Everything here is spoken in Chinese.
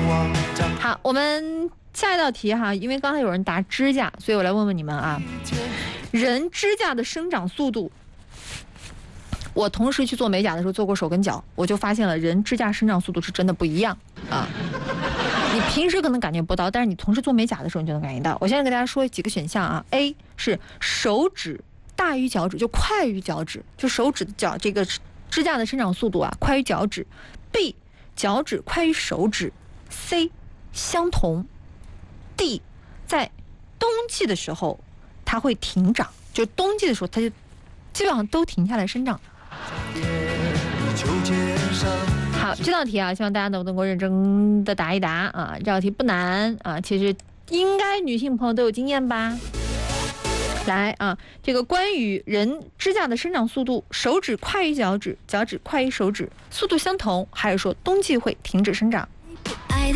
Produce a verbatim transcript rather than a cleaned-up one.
好，我们下一道题哈，因为刚才有人答指甲，所以我来问问你们啊，人指甲的生长速度。我同时去做美甲的时候做过手跟脚，我就发现了人指甲生长速度是真的不一样啊。你平时可能感觉不到，但是你同时做美甲的时候你就能感觉到。我现在给大家说几个选项啊 ，A 是手指大于脚趾，就快于脚趾，就手指的脚这个指甲的生长速度啊快于脚趾 ；B 脚趾快于手指 ；C 相同 ；D 在冬季的时候它会停长，就冬季的时候它就基本上都停下来生长。好，这道题啊，希望大家能够认真的答一答啊。这道题不难啊，其实应该女性朋友都有经验吧。来啊，这个关于人指甲的生长速度，手指快于脚趾，脚趾快于手指，速度相同，还是说冬季会停止生长？